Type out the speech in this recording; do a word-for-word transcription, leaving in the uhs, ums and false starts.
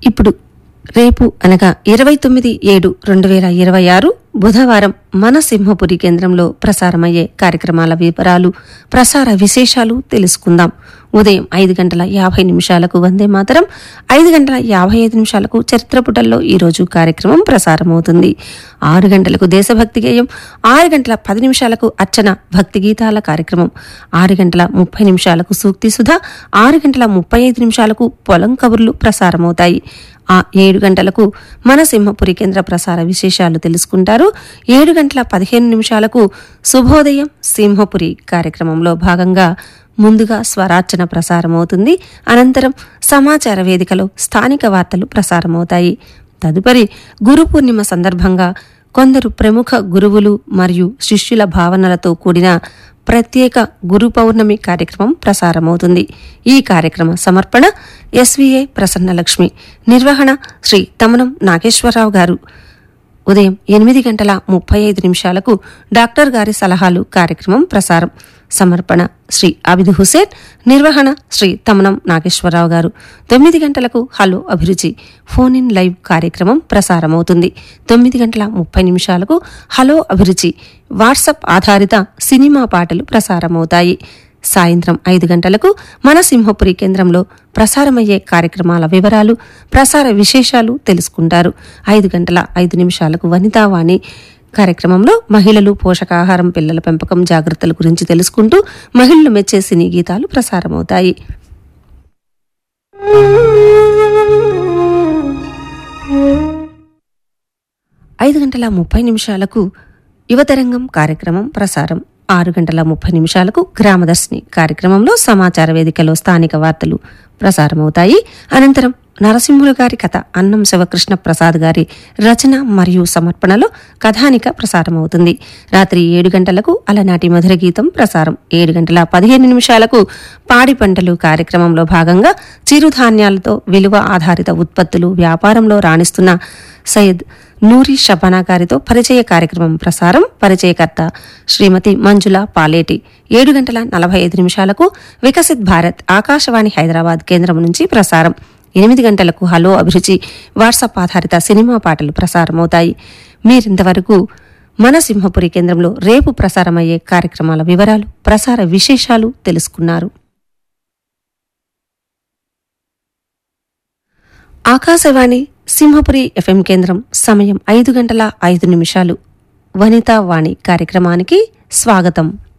ఇప్పుడు రేపు అనగా ఇరవై తొమ్మిది ఏడు రెండు వేల ఇరవై ఆరు బుధవారం మన సింహపురి కేంద్రంలో ప్రసారమయ్యే కార్యక్రమాల వివరాలు, ప్రసార విశేషాలు తెలుసుకుందాం. ఉదయం ఐదు గంటల యాభై నిమిషాలకు వందే మాతరం, ఐదు గంటల యాభై ఐదు నిమిషాలకు చరిత్ర పుటల్లో ఈరోజు కార్యక్రమం ప్రసారమవుతుంది. ఆరు గంటలకు దేశభక్తి గేయం, ఆరు గంటల పది నిమిషాలకు అర్చన భక్తి గీతాల కార్యక్రమం, ఆరు గంటల ముప్పై నిమిషాలకు సూక్తి సుధా, ఆరు గంటల ముప్పై ఐదు నిమిషాలకు పొలం కబుర్లు ప్రసారమవుతాయి. ఆ ఏడు గంటలకు మన సింహపురి కేంద్ర ప్రసార విశేషాలు తెలుసుకుంటారు. ఏడు గంటల పదిహేను నిమిషాలకు శుభోదయం సింహపురి కార్యక్రమంలో భాగంగా ముందుగా స్వరార్చన ప్రసారమవుతుంది. అనంతరం సమాచార వేదికలో స్థానిక వార్తలు ప్రసారమవుతాయి. తదుపరి గురు పూర్ణిమ సందర్భంగా కొందరు ప్రముఖ గురువులు మరియు శిష్యుల భావనలతో కూడిన ప్రత్యేక గురు పౌర్ణమి కార్యక్రమం ప్రసారమవుతుంది. ఈ కార్యక్రమ సమర్పణ ఎస్వీఏ ప్రసన్నలక్ష్మి, నిర్వహణ శ్రీ తమనం నాగేశ్వరరావు గారు. ఉదయం ఎనిమిది గంటల ముప్పై ఐదు నిమిషాలకు డాక్టర్ గారి సలహాలు కార్యక్రమం ప్రసారం. సమర్పణ శ్రీ అబిద్ హుసేన్, నిర్వహణ శ్రీ తమనం నాగేశ్వరరావు గారు. తొమ్మిది గంటలకు హలో అభిరుచి ఫోన్ ఇన్ లైవ్ కార్యక్రమం ప్రసారమవుతుంది. తొమ్మిది గంటల ముప్పై నిమిషాలకు హలో అభిరుచి వాట్సాప్ ఆధారిత సినిమా పాటలు ప్రసారమవుతాయి. సాయంత్రం ఐదు గంటలకు మన సింహపురి కేంద్రంలో ప్రసారమయ్యే కార్యక్రమాల వివరాలు, ప్రసార విశేషాలు తెలుసుకుంటారు. ఐదు గంటల ఐదు నిమిషాలకు వనితావాణి కార్యక్రమంలో మహిళలు, పోషకాహారం, పిల్లల పెంపకం జాగ్రత్తల గురించి తెలుసుకుంటూ మహిళలు మెచ్చే సినీ గీతాలు ప్రసారమవుతాయి. ఐదు గంటల ముప్పై నిమిషాలకు యువతరంగం కార్యక్రమం ప్రసారం. ఆరు గంటల ముప్పై నిమిషాలకు గ్రామదర్శిని కార్యక్రమంలో సమాచార వేదికలో స్థానిక వార్తలు ప్రసారమవుతాయి. అనంతరం నరసింహుల గారి కథ అన్నం శివకృష్ణ ప్రసాద్ గారి రచన మరియు సమర్పణలో కథానిక ప్రసారమవుతుంది. రాత్రి ఏడు గంటలకు అలనాటి మధుర గీతం ప్రసారం. ఏడు గంటల పదిహేను నిమిషాలకు పాడి పంటలు కార్యక్రమంలో భాగంగా చిరుధాన్యాలతో విలువ ఆధారిత ఉత్పత్తులు వ్యాపారంలో రాణిస్తున్న సయ్యద్ నూరి షబానా గారితో పరిచయ కార్యక్రమం ప్రసారం. పరిచయకర్త శ్రీమతి మంజుల పాలేటి. ఏడు గంటల నలభై ఐదు నిమిషాలకు వికసిత్ భారత్ ఆకాశవాణి హైదరాబాద్ కేంద్రం నుంచి ప్రసారం. ఎనిమిది గంటలకు హలో అభిరుచి వాట్సాప్ ఆధారిత సినిమా పాటలు ప్రసారమవుతాయి. మీరింతవరకు మన సింహపురి కేంద్రంలో రేపు ప్రసారమయ్యే కార్యక్రమాల వివరాలు, ప్రసార విశేషాలు తెలుసుకున్నారు. ఆకాశవాణి సింహపురి ఎఫ్ఎం కేంద్రం. సమయం ఐదు గంటల ఐదు నిమిషాలు. వనితా వాణి కార్యక్రమానికి స్వాగతం.